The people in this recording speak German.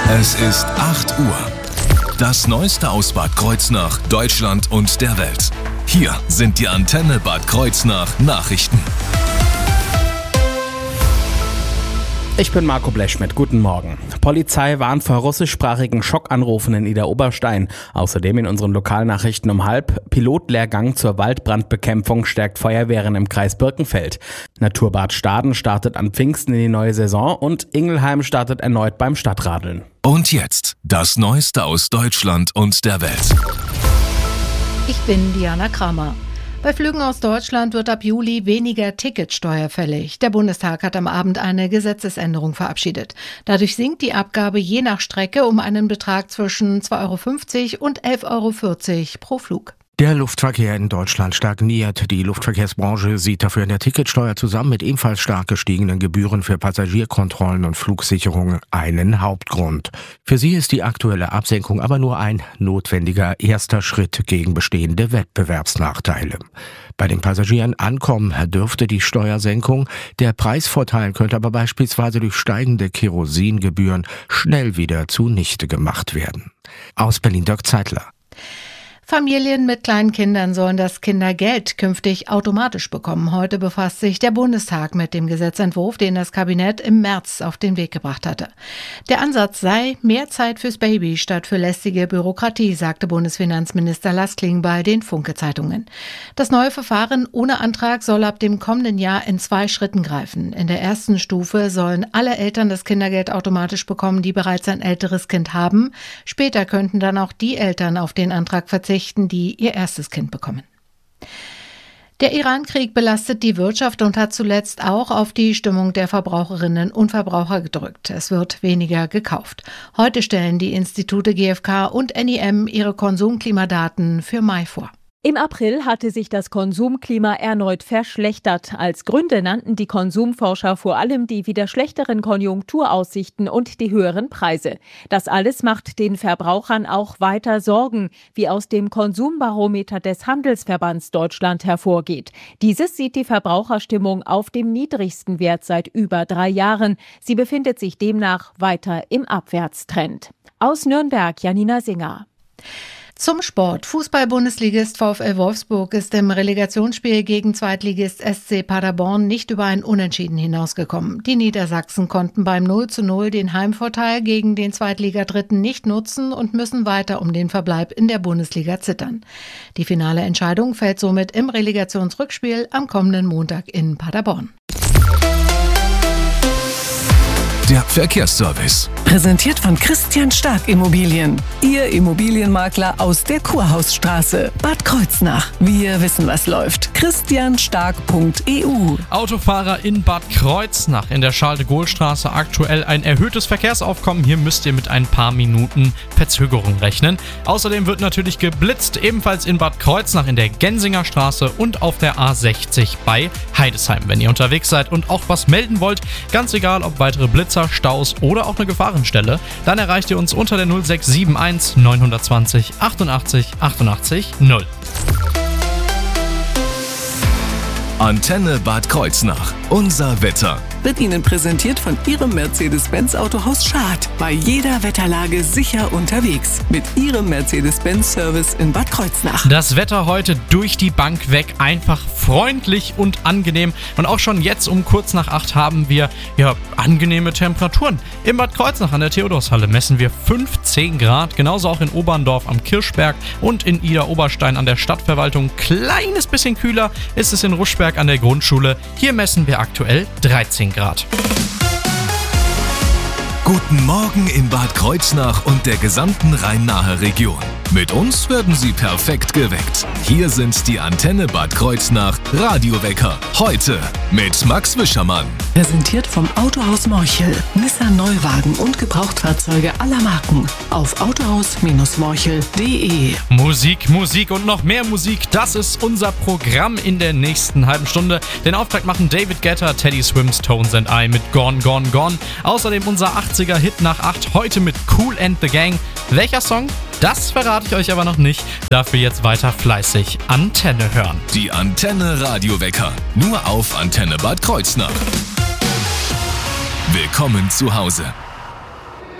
Es ist 8 Uhr. Das Neueste aus Bad Kreuznach, Deutschland und der Welt. Hier sind die Antenne Bad Kreuznach Nachrichten. Ich bin Marco Blechschmidt, guten Morgen. Polizei warnt vor russischsprachigen Schockanrufen in Idar-Oberstein. Außerdem in unseren Lokalnachrichten um 12:30, Pilotlehrgang zur Waldbrandbekämpfung stärkt Feuerwehren im Kreis Birkenfeld. Naturbad Staden startet an Pfingsten in die neue Saison und Ingelheim startet erneut beim Stadtradeln. Und jetzt das Neueste aus Deutschland und der Welt. Ich bin Diana Kramer. Bei Flügen aus Deutschland wird ab Juli weniger Ticketsteuer fällig. Der Bundestag hat am Abend eine Gesetzesänderung verabschiedet. Dadurch sinkt die Abgabe je nach Strecke um einen Betrag zwischen 2,50 € und 11,40 € pro Flug. Der Luftverkehr in Deutschland stagniert. Die Luftverkehrsbranche sieht dafür in der Ticketsteuer zusammen mit ebenfalls stark gestiegenen Gebühren für Passagierkontrollen und Flugsicherungen einen Hauptgrund. Für sie ist die aktuelle Absenkung aber nur ein notwendiger erster Schritt gegen bestehende Wettbewerbsnachteile. Bei den Passagieren ankommen dürfte die Steuersenkung. Der Preisvorteil könnte aber beispielsweise durch steigende Kerosingebühren schnell wieder zunichte gemacht werden. Aus Berlin Dirk Zeitler. Familien mit kleinen Kindern sollen das Kindergeld künftig automatisch bekommen. Heute befasst sich der Bundestag mit dem Gesetzentwurf, den das Kabinett im März auf den Weg gebracht hatte. Der Ansatz sei mehr Zeit fürs Baby statt für lästige Bürokratie, sagte Bundesfinanzminister Laskling bei den Funke-Zeitungen. Das neue Verfahren ohne Antrag soll ab dem kommenden Jahr in 2 Schritten greifen. In der ersten Stufe sollen alle Eltern das Kindergeld automatisch bekommen, die bereits ein älteres Kind haben. Später könnten dann auch die Eltern auf den Antrag verzichten, die ihr erstes Kind bekommen. Der Iran-Krieg belastet die Wirtschaft und hat zuletzt auch auf die Stimmung der Verbraucherinnen und Verbraucher gedrückt. Es wird weniger gekauft. Heute stellen die Institute GfK und NIM ihre Konsumklimadaten für Mai vor. Im April hatte sich das Konsumklima erneut verschlechtert. Als Gründe nannten die Konsumforscher vor allem die wieder schlechteren Konjunkturaussichten und die höheren Preise. Das alles macht den Verbrauchern auch weiter Sorgen, wie aus dem Konsumbarometer des Handelsverbands Deutschland hervorgeht. Dieses sieht die Verbraucherstimmung auf dem niedrigsten Wert seit über 3 Jahren. Sie befindet sich demnach weiter im Abwärtstrend. Aus Nürnberg, Janina Singer. Zum Sport. Fußball-Bundesligist VfL Wolfsburg ist im Relegationsspiel gegen Zweitligist SC Paderborn nicht über ein Unentschieden hinausgekommen. Die Niedersachsen konnten beim 0:0 den Heimvorteil gegen den Zweitligadritten nicht nutzen und müssen weiter um den Verbleib in der Bundesliga zittern. Die finale Entscheidung fällt somit im Relegationsrückspiel am kommenden Montag in Paderborn. Der Verkehrsservice. Präsentiert von Christian Stark Immobilien. Ihr Immobilienmakler aus der Kurhausstraße. Bad Kreuznach. Wir wissen, was läuft. christianstark.eu. Autofahrer in Bad Kreuznach in der Charles-de-Gaulle-Straße aktuell ein erhöhtes Verkehrsaufkommen. Hier müsst ihr mit ein paar Minuten Verzögerung rechnen. Außerdem wird natürlich geblitzt, ebenfalls in Bad Kreuznach in der Gensinger Straße und auf der A60 bei Heidesheim. Wenn ihr unterwegs seid und auch was melden wollt, ganz egal ob weitere Blitzer, Staus oder auch eine Gefahrenstelle, dann erreicht ihr uns unter der 0671 920 88 88 0. Antenne Bad Kreuznach. Unser Wetter. Wird Ihnen präsentiert von Ihrem Mercedes-Benz Autohaus Schad. Bei jeder Wetterlage sicher unterwegs. Mit Ihrem Mercedes-Benz-Service in Bad Kreuznach. Das Wetter heute durch die Bank weg einfach freundlich und angenehm. Und auch schon jetzt um kurz nach 8 haben wir angenehme Temperaturen. In Bad Kreuznach an der Theodorshalle messen wir 15 Grad. Genauso auch in Oberndorf am Kirchberg und in Idar-Oberstein an der Stadtverwaltung. Kleines bisschen kühler ist es in Ruschberg an der Grundschule. Hier messen wir aktuell 13 Grad. Guten Morgen in Bad Kreuznach und der gesamten Rhein-Nahe Region. Mit uns werden Sie perfekt geweckt. Hier sind die Antenne Bad Kreuznach Radiowecker. Heute mit Max Wischermann. Präsentiert vom Autohaus Morchel. Nissan Neuwagen und Gebrauchtfahrzeuge aller Marken. Auf autohaus-morchel.de. Musik, Musik und noch mehr Musik. Das ist unser Programm in der nächsten halben Stunde. Den Auftakt machen David Guetta, Teddy Swims, Tones and I mit Gone, Gone, Gone. Außerdem unser 80er-Hit nach 8. Heute mit Kool and the Gang. Welcher Song? Das verrate ich euch aber noch nicht. Dafür jetzt weiter fleißig Antenne hören. Die Antenne Radiowecker. Nur auf Antenne Bad Kreuznach. Willkommen zu Hause.